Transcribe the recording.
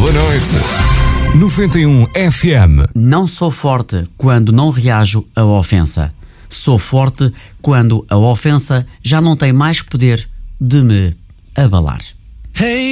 Boa noite. 91 FM. Não sou forte quando não reajo à ofensa. Sou forte quando a ofensa já não tem mais poder de me abalar. Hey.